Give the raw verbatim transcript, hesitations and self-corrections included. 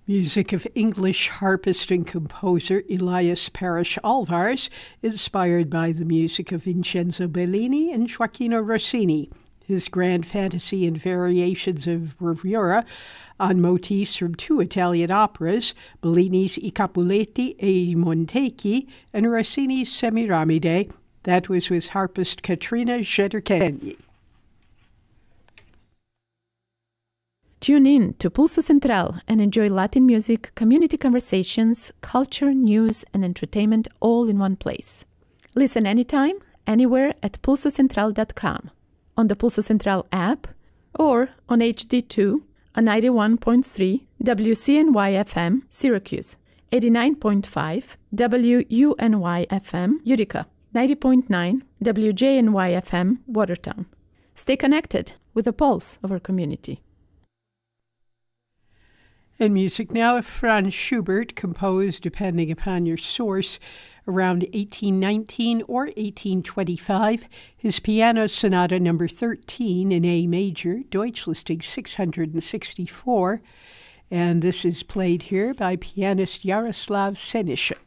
Music of English harpist and composer Elias Parrish Alvarez, inspired by the music of Vincenzo Bellini and Gioacchino Rossini. His grand fantasy and variations of bravura on motifs from two Italian operas, Bellini's I Capuletti e i Montecchi and Rossini's Semiramide. That was with harpist Katrina Zederkenyi. Tune in to Pulso Central and enjoy Latin music, community conversations, culture, news, and entertainment all in one place. Listen anytime, anywhere at pulso central dot com, on the Pulso Central app, or on H D two on ninety-one point three W C N Y F M Syracuse, eighty-nine point five W U N Y F M Utica, ninety point nine W J N Y F M Watertown. Stay connected with the pulse of our community. And music now, Franz Schubert, composed, depending upon your source, around eighteen nineteen or eighteen twenty-five. His Piano Sonata number thirteen in A major, Deutsch listing six hundred sixty-four. And this is played here by pianist Jaroslav Senishin.